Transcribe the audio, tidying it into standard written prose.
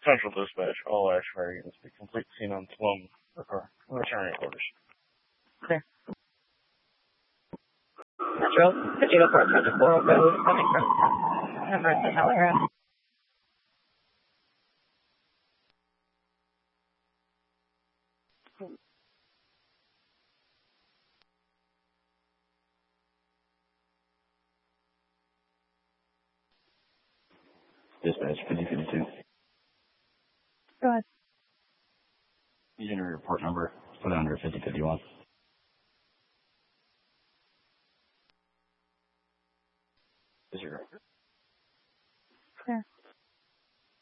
Central Dispatch, all Ashford units be complete scene on Sloan returning orders. Clear. Metro, 1504, Project 4 Road, coming from Emerson Howler. Dispatch 5052. Go ahead. Using your report number, put it under 5051.